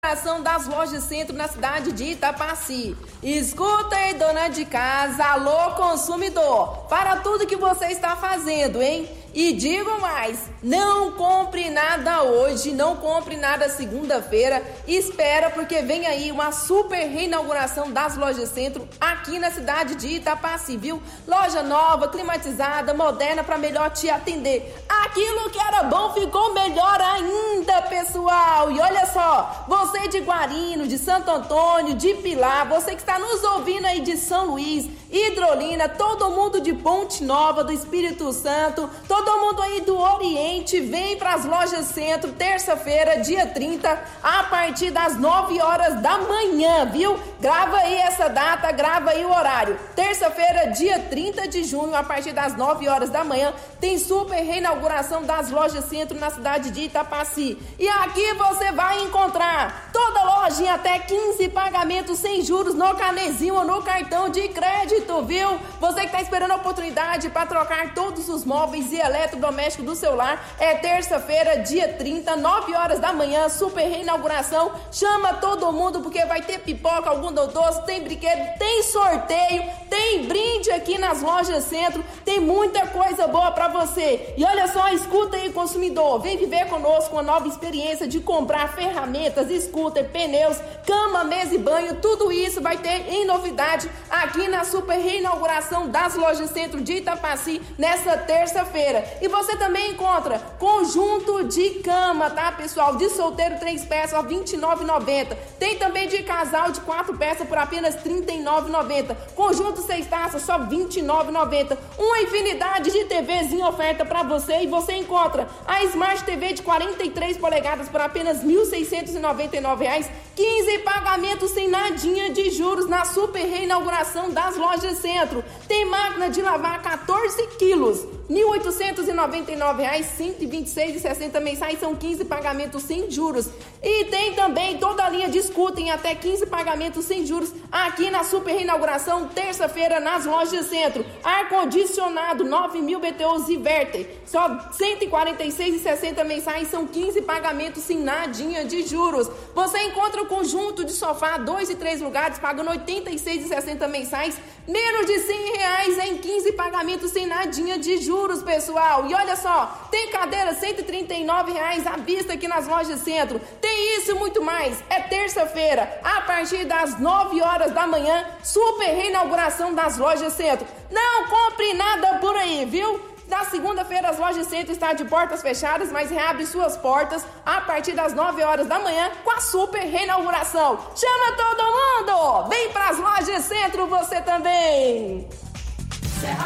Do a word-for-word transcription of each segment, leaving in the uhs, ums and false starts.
reinauguração das lojas Centro na cidade de Itapaci. Escuta aí, dona de casa, alô consumidor, para tudo que você está fazendo, hein? E digo mais, não compre nada hoje, não compre nada segunda-feira, espera porque vem aí uma super reinauguração das lojas Centro aqui na cidade de Itapaci, viu? Loja nova, climatizada, moderna para melhor te atender. Aquilo que era bom ficou melhor ainda, pessoal! E olha só, você de Guarino, de Santo Antônio, de Pilar, você que está nos ouvindo aí de São Luís, Hidrolina, todo mundo de Ponte Nova, do Espírito Santo, todo mundo aí do Oriente, vem para as lojas Centro, terça-feira, dia trinta, a partir das nove horas da manhã, viu? Grava aí essa data, grava aí o horário. Terça-feira, dia trinta de junho, a partir das nove horas da manhã, tem super reinauguração das lojas Centro na cidade de Itapaci. E aqui você vai encontrar toda loja em até quinze pagamentos sem juros no canezinho ou no cartão de crédito, viu? Você que está esperando a oportunidade para trocar todos os móveis e eletrodomésticos do seu lar, é terça-feira, dia trinta, nove horas da manhã, super reinauguração. Chama todo mundo porque vai ter pipoca, algum doce, tem brinquedo, tem sorteio, tem brinde aqui nas lojas Centro, tem muita coisa boa para você. E olha só, escuta aí, consumidor, vem viver conosco uma nova experiência de comprar ferramentas, scooter, pneus, cama, mesa e banho, tudo isso vai ter em novidade aqui na super reinauguração das lojas Centro de Itapaci nessa terça-feira. E você também encontra conjunto de cama, tá, pessoal? De solteiro três peças a vinte e nove reais e noventa centavos. Tem também de casal de quatro peças por apenas trinta e nove reais e noventa centavos. Conjunto seis taças só vinte e nove reais e noventa centavos. Uma infinidade de T Vs em oferta para você, e você encontra a Smart T V de quarenta e três polegadas por apenas mil seiscentos e noventa e nove reais. quinze pagamentos sem nadinha de juros na super reinauguração das lojas Centro. Tem máquina de lavar quatorze quilos, mil oitocentos e noventa e nove reais, cento e vinte e seis reais e sessenta centavos mensais, são quinze pagamentos sem juros. E tem também toda a linha de scooter em até quinze pagamentos sem juros aqui na super reinauguração, terça-feira, nas lojas Centro. Ar-condicionado, nove mil B T Os e Verter, só cento e quarenta e seis reais e sessenta centavos mensais, são quinze pagamentos sem nadinha de juros. Você encontra o conjunto de sofá, dois e três lugares, pagando oitenta e seis reais e sessenta centavos mensais, menos de cem reais em quinze pagamentos sem nadinha de juros, pessoal. E olha só, tem cadeira cento e trinta e nove reais à vista aqui nas lojas Centro. Tem isso e muito mais. É terça-feira, a partir das nove horas da manhã, super reinauguração das lojas Centro. Não compre nada por aí, viu? Na segunda-feira, as lojas Centro estão de portas fechadas, mas reabre suas portas a partir das nove horas da manhã com a super reinauguração. Chama todo mundo! Vem para as lojas Centro você também! Serra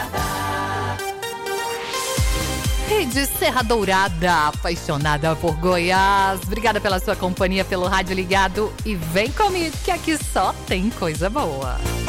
Dourada. Rede Serra Dourada, apaixonada por Goiás. Obrigada pela sua companhia, pelo rádio ligado. E vem comigo que aqui só tem coisa boa.